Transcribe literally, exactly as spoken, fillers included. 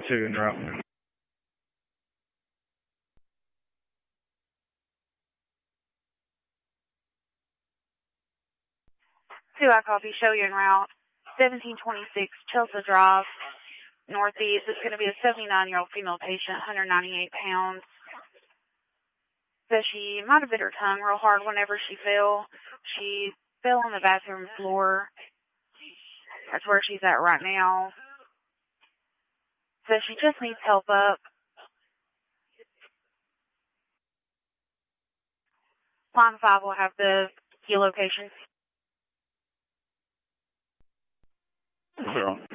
two en route. Two I copy, show you en route. seventeen twenty-six Chelsea Drive, Northeast. It's going to be a seventy-nine-year-old female patient, one hundred ninety-eight pounds. So she might have bit her tongue real hard whenever she fell. She fell on the bathroom floor. That's where she's at right now. So she just needs help up. Line five will have the key location. Zero.